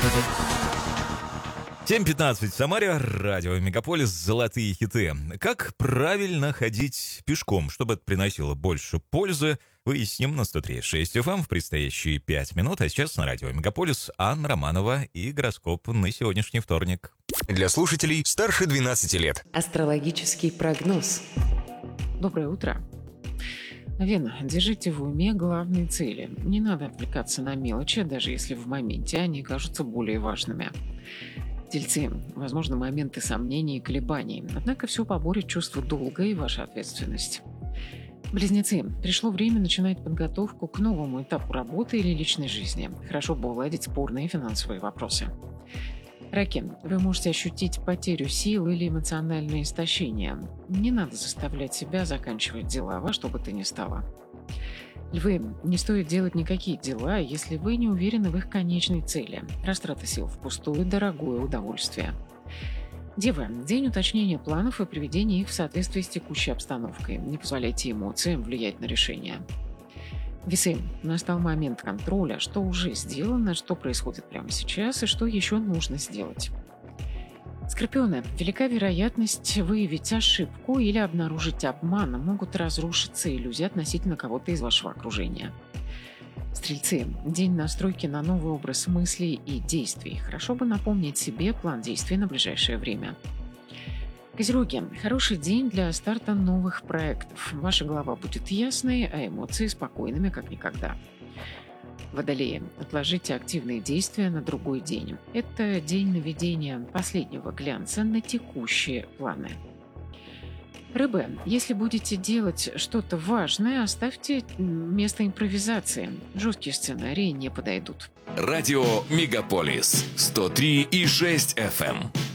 7:15 в Самаре, радио Мегаполис, золотые хиты. Как правильно ходить пешком, чтобы это приносило больше пользы, выясним на 103.6 FM в предстоящие 5 минут. А сейчас на радио Мегаполис Анна Романова и гороскоп на сегодняшний вторник. Для слушателей старше 12 лет. Астрологический прогноз. Доброе утро. Вена, держите в уме главные цели. Не надо отвлекаться на мелочи, даже если в моменте они кажутся более важными. Тельцы, возможно, моменты сомнений и колебаний, однако все поборет чувство долга и ваша ответственность. Близнецы, пришло время начинать подготовку к новому этапу работы или личной жизни. Хорошо бы уладить спорные финансовые вопросы. Раки, вы можете ощутить потерю сил или эмоциональное истощение. Не надо заставлять себя заканчивать дела, во что бы то ни стало. Львы, не стоит делать никакие дела, если вы не уверены в их конечной цели. Растрата сил впустую – дорогое удовольствие. Девы, день уточнения планов и приведения их в соответствии с текущей обстановкой. Не позволяйте эмоциям влиять на решение. Весы, настал момент контроля, что уже сделано, что происходит прямо сейчас и что еще нужно сделать. Скорпионы, велика вероятность выявить ошибку или обнаружить обман, могут разрушиться иллюзии относительно кого-то из вашего окружения. Стрельцы, день настройки на новый образ мыслей и действий. Хорошо бы напомнить себе план действий на ближайшее время. Козероги, хороший день для старта новых проектов. Ваша голова будет ясной, а эмоции спокойными, как никогда. Водолеи, отложите активные действия на другой день. Это день наведения последнего глянца на текущие планы. Рыбы, если будете делать что-то важное, оставьте место импровизации. Жесткие сценарии не подойдут. Радио Мегаполис 103,6 FM.